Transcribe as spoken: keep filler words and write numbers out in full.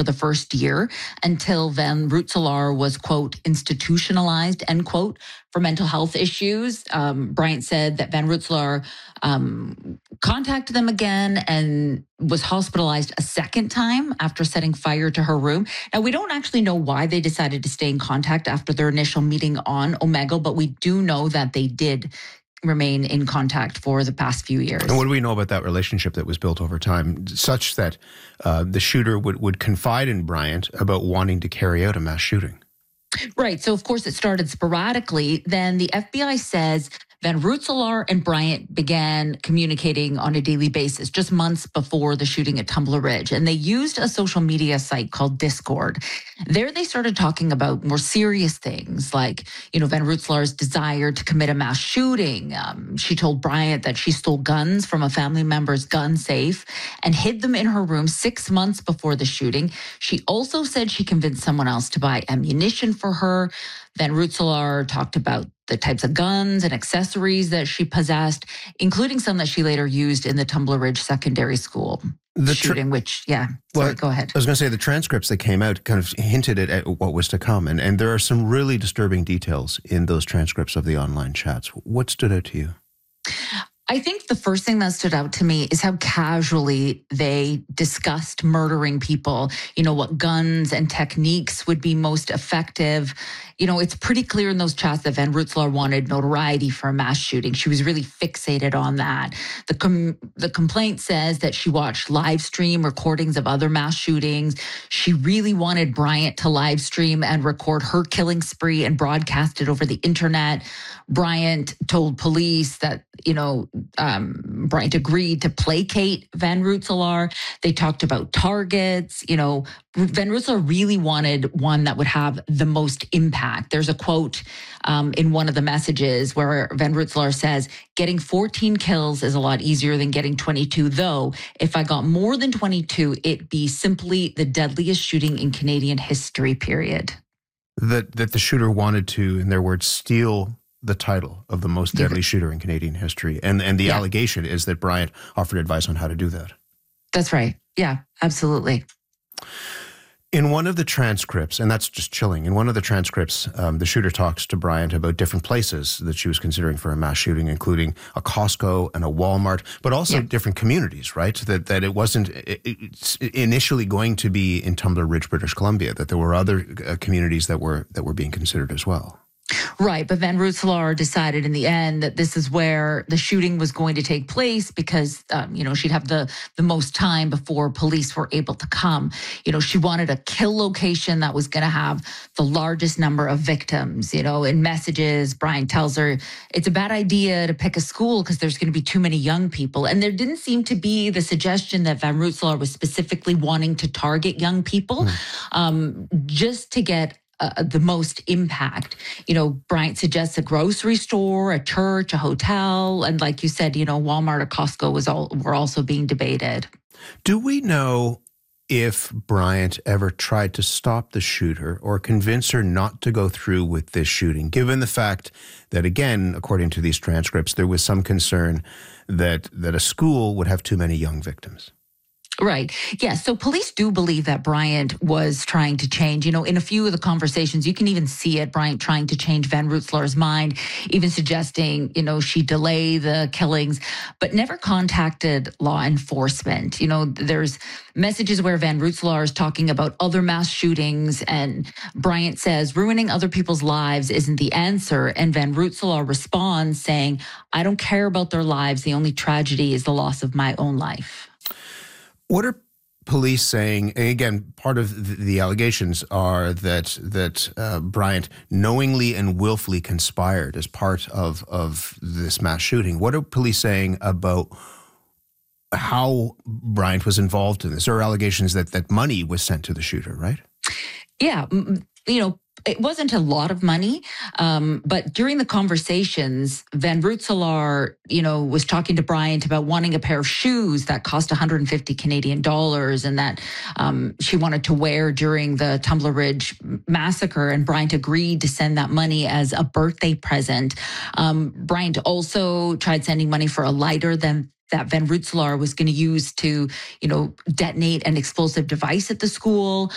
the first year until Van Rutselaar was, quote, institutionalized, end quote, for mental health issues. Um, Bryant said that Van Rutselaar um, contacted them again and was hospitalized a second time after setting fire to her room. Now, we don't actually know why they decided to stay in contact after their initial meeting on Omegle, but we do know that they did remain in contact for the past few years. And what do we know about that relationship that was built over time, such that uh, the shooter would, would confide in Bryant about wanting to carry out a mass shooting? Right. So, of course, it started sporadically. Then the F B I says Van Rutselaar and Bryant began communicating on a daily basis just months before the shooting at Tumbler Ridge. And they used a social media site called Discord. There they started talking about more serious things like, you know, Van Rutselaar's desire to commit a mass shooting. Um, she told Bryant that she stole guns from a family member's gun safe and hid them in her room six months before the shooting. She also said she convinced someone else to buy ammunition for her. Van Rutselaar talked about the types of guns and accessories that she possessed, including some that she later used in the Tumbler Ridge Secondary School the tra- shooting, which, yeah, sorry, well, go ahead. I was going to say the transcripts that came out kind of hinted at, at what was to come, and, and there are some really disturbing details in those transcripts of the online chats. What stood out to you? I think the first thing that stood out to me is how casually they discussed murdering people, you know, what guns and techniques would be most effective. You know, it's pretty clear in those chats that Van Rutselaar wanted notoriety for a mass shooting. She was really fixated on that. The com- the complaint says that she watched live stream recordings of other mass shootings. She really wanted Bryant to live stream and record her killing spree and broadcast it over the internet. Bryant told police that, you know, um, Bryant agreed to placate Van Rutselaar. They talked about targets. You know, Van Rutselaar really wanted one that would have the most impact. There's a quote um, in one of the messages where Van Rutselaar says, "Getting fourteen kills is a lot easier than getting twenty-two, though. If I got more than twenty-two, it'd be simply the deadliest shooting in Canadian history, period." That, that the shooter wanted to, in their words, steal the title of the most deadly shooter in Canadian history. And and the yeah. allegation is that Bryant offered advice on how to do that. That's right. Yeah, absolutely. In one of the transcripts, and that's just chilling, in one of the transcripts, um, the shooter talks to Bryant about different places that she was considering for a mass shooting, including a Costco and a Walmart, but also yeah. different communities, right? That that it wasn't initially going to be in Tumbler Ridge, British Columbia, that there were other uh, communities that were that were being considered as well. Right, but Van Rutselaar decided in the end that this is where the shooting was going to take place because, um, you know, she'd have the, the most time before police were able to come. You know, she wanted a kill location that was going to have the largest number of victims. You know, in messages, Bryant tells her it's a bad idea to pick a school because there's going to be too many young people. And there didn't seem to be the suggestion that Van Rutselaar was specifically wanting to target young people mm. um, just to get Uh, the most impact. You know, Bryant suggests a grocery store, a church, a hotel, and like you said, you know, Walmart or Costco was all were also being debated. Do we know if Bryant ever tried to stop the shooter or convince her not to go through with this shooting, given the fact that, again, according to these transcripts, there was some concern that that a school would have too many young victims? Right. Yeah. So police do believe that Bryant was trying to change. You know, in a few of the conversations, you can even see it, Bryant trying to change Van Rutselaar's mind, even suggesting, you know, she delay the killings, but never contacted law enforcement. You know, there's messages where Van Rutselaar is talking about other mass shootings, and Bryant says ruining other people's lives isn't the answer. And Van Rutselaar responds saying, "I don't care about their lives. The only tragedy is the loss of my own life." What are police saying? And again, part of the allegations are that that uh, Bryant knowingly and willfully conspired as part of, of this mass shooting. What are police saying about how Bryant was involved in this? There are allegations that, that money was sent to the shooter, right? Yeah, you know, it wasn't a lot of money, um, but during the conversations, Van Rutselaar, you know, was talking to Bryant about wanting a pair of shoes that cost one hundred fifty Canadian dollars and that um, she wanted to wear during the Tumbler Ridge massacre. And Bryant agreed to send that money as a birthday present. Um, Bryant also tried sending money for a lighter than that Van Rutselaar was going to use to, you know, detonate an explosive device at the school.